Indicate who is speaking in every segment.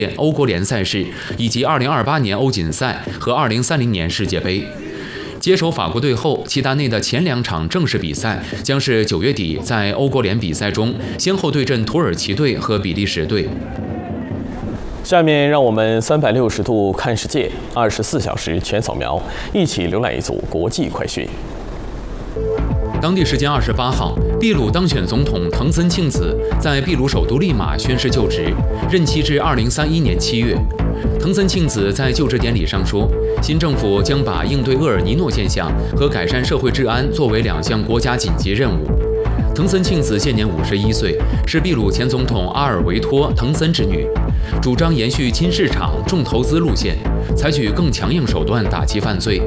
Speaker 1: 欧国联赛事，以及2028年欧锦赛和2030年世界杯。接手法国队后，齐达内的前2场正式比赛将是9月底在欧国联比赛中先后对阵土耳其队和比利时队。
Speaker 2: 下面让我们360度看世界，24小时全扫描，一起浏览一组国际快讯。
Speaker 1: 当地时间28号，秘鲁当选总统藤森庆子在秘鲁首都利马宣誓就职，任期至2031年7月。藤森庆子在就职典礼上说，新政府将把应对厄尔尼诺现象和改善社会治安作为2项国家紧急任务。藤森庆子现年51岁，是秘鲁前总统阿尔维托·藤森之女，主张延续亲市场、重投资路线，采取更强硬手段打击犯罪。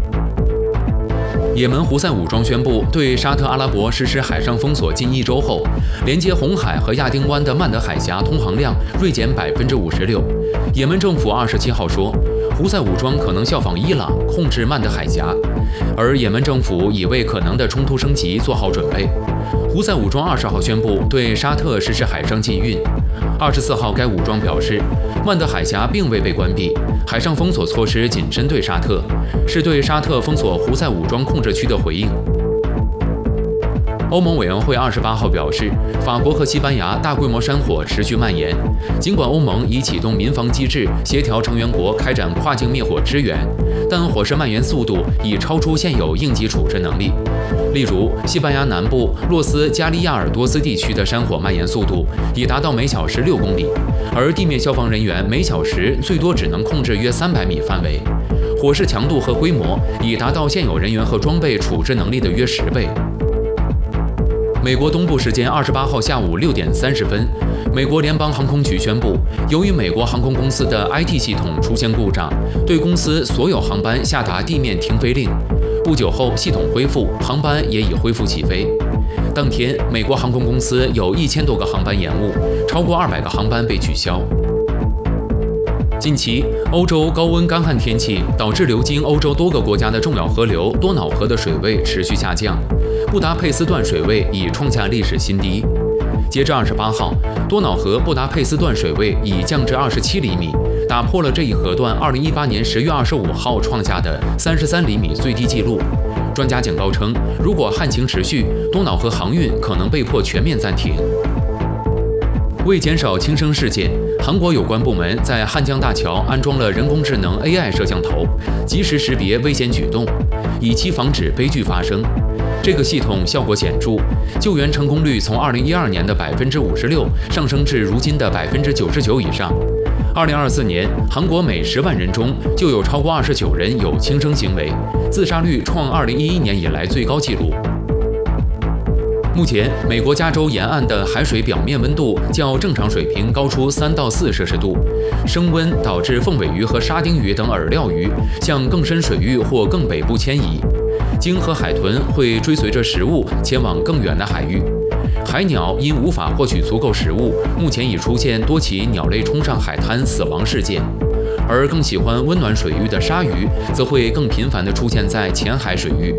Speaker 1: 也门胡塞武装宣布对沙特阿拉伯实施海上封锁近1周后，连接红海和亚丁湾的曼德海峡通航量锐减56%。也门政府27号说，胡塞武装可能效仿伊朗控制曼德海峡，而也门政府已为可能的冲突升级做好准备。胡塞武装20号宣布对沙特实施海上禁运。24号，该武装表示，曼德海峡并未被关闭，海上封锁措施仅针对沙特，是对沙特封锁胡塞武装控制区的回应。欧盟委员会28号表示，法国和西班牙大规模山火持续蔓延。尽管欧盟已启动民防机制，协调成员国开展跨境灭火支援，但火势蔓延速度已超出现有应急处置能力。例如，西班牙南部洛斯加利亚尔多斯地区的山火蔓延速度已达到每小时6公里，而地面消防人员每小时最多只能控制约300米范围。火势强度和规模已达到现有人员和装备处置能力的约10倍。美国东部时间28号下午6点30分，美国联邦航空局宣布，由于美国航空公司的 IT 系统出现故障，对公司所有航班下达地面停飞令。不久后，系统恢复，航班也已恢复起飞。当天，美国航空公司有1000多个航班延误，超过200个航班被取消。近期，欧洲高温干旱天气导致流经欧洲多个国家的重要河流多瑙河的水位持续下降，布达佩斯段水位已创下历史新低。截至28号，多瑙河布达佩斯段水位已降至27厘米，打破了这一河段2018年10月25号创下的33厘米最低纪录。专家警告称，如果旱情持续，多瑙河航运可能被迫全面暂停。为减少轻生事件，韩国有关部门在汉江大桥安装了人工智能 AI 摄像头，及时识别危险举动，以期防止悲剧发生。这个系统效果显著，救援成功率从2012年的56%上升至如今的99%以上。2024年，韩国每10万人中就有超过29人有轻生行为，自杀率创2011年以来最高纪录。目前，美国加州沿岸的海水表面温度较正常水平高出3到4摄氏度，升温导致凤尾鱼和沙丁鱼等饵料鱼向更深水域或更北部迁移。鲸和海豚会追随着食物前往更远的海域。海鸟因无法获取足够食物，目前已出现多起鸟类冲上海滩死亡事件。而更喜欢温暖水域的鲨鱼，则会更频繁地出现在浅海水域。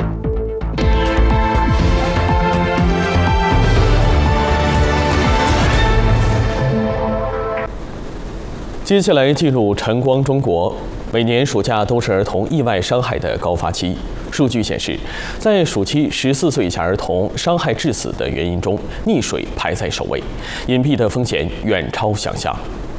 Speaker 2: 接下来进入晨光中国。每年暑假都是儿童意外伤害的高发期。数据显示，在暑期14岁以下儿童伤害致死的原因中，溺水排在首位，隐蔽的风险远超想象。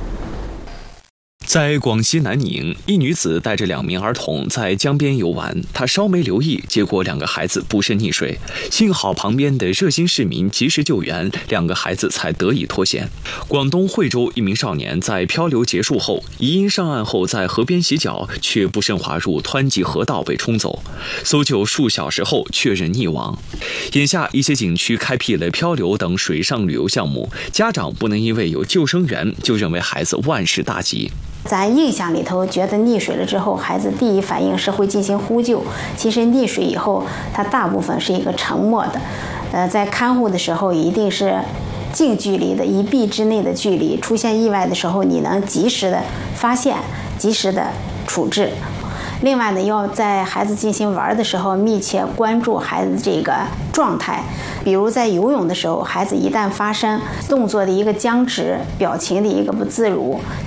Speaker 3: 在广西南宁，一女子带着2名儿童在江边游玩，她稍没留意，结果2个孩子不慎溺水。幸好旁边的热心市民及时救援，2个孩子才得以脱险。广东惠州一名少年在漂流结束后，疑因上岸后在河边洗脚，却不慎滑入湍急河道被冲走，搜救数小时后确认溺亡。眼下一些景区开辟了漂流等水上旅游项目，家长不能因为有救生员就认为孩子万事大吉。
Speaker 4: 咱印象里头觉得溺水了之后，孩子第一反应是会进行呼救。其实溺水以后，他大部分是一个沉默的。在看护的时候，一定是近距离的1臂之内的距离。出现意外的时候，你能及时的发现，及时的处置。另外呢，要在孩子进行玩的时候，密切关注孩子这个状态。比如在游泳的时候，孩子一旦发生动作的一个僵直，表情的一个不自如，